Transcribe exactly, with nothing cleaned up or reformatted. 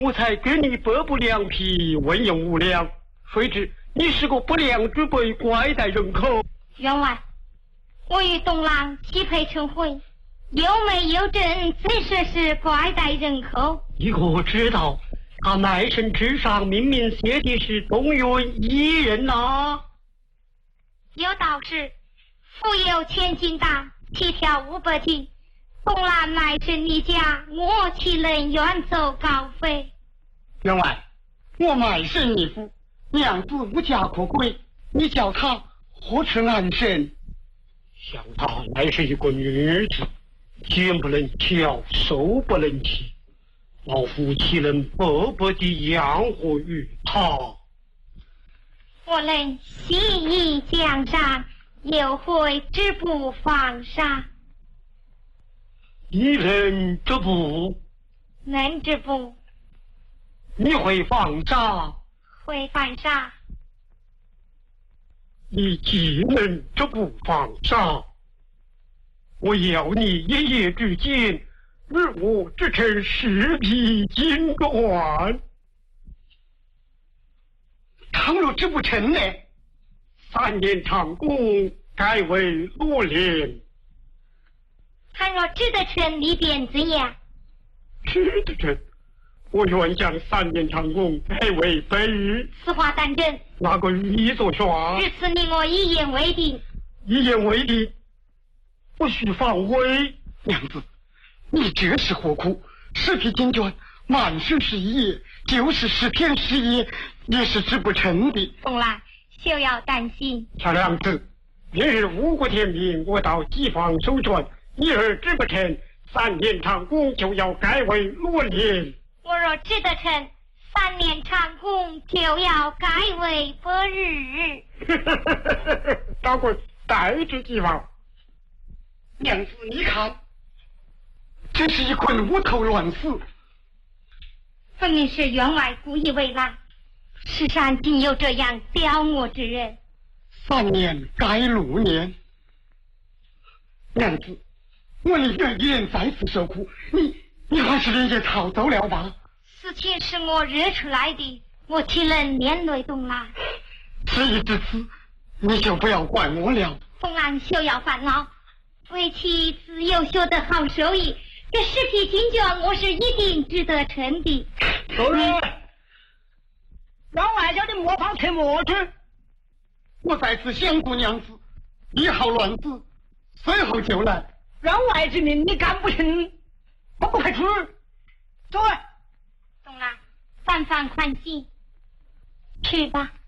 我才给你百步两匹，问用无两，谁知你是个不良之辈，拐带人口。 员外，我与东郎匹配成婚，又没有证，怎说是拐带人口？ 你可知道，他卖身之上明明写的是东云一人呐、啊。 有道是，富有千金大，起跳五百斤。东郎乃是你家，我岂能远走高飞？ 员外，我卖身一夫，娘子无家可归，你叫他何处安身？ 想她乃是一个女子，肩不能挑，手不能提，老夫岂能白白地养活于她？ 我能西夷江山，又会止步防杀。 你能止步？ 能止步。 你会防杀？ 会防杀。 你既能止步防杀，我要你一夜之间与我织成十匹金銮。 倘若织不成呢？ 三年长工改为六年。 倘若织得成，你便怎样？ 织得成，我愿将三年长工改为百日。 此话当真？ 哪个与你作耍？ 至此你我一言为定。 一言为定，不许反悔。 娘子，你这是何苦？十匹金绢，满身是一夜，就是十天十夜，也是织不成的。 东郎，休要担心。 小娘子，明日五谷天明，我到机房收传。一日织不成，三年长工就要改为六年。 我若织得成，三年长工就要改为百日。 大概代之计吧。 娘子，你看，这是一捆乌头乱死。 分明是员外故意为难，世上竟有这样刁我之人。 三年改六年，娘子，我宁愿一人在此受苦，你你还是连夜逃走了吧。 事情是我惹出来的，我岂能连累东郎？ 事已至此，你就不要怪我了。 东郎休要烦恼，为妻自幼学得好手艺，这十匹金绢我是一定织得成的。 主人，让外家的磨坊去磨去。 我在此相顾娘子，一号乱子，随后就来。 让外之命你干不成，我不派出。走啊！ 东郎，三番宽心，去吧。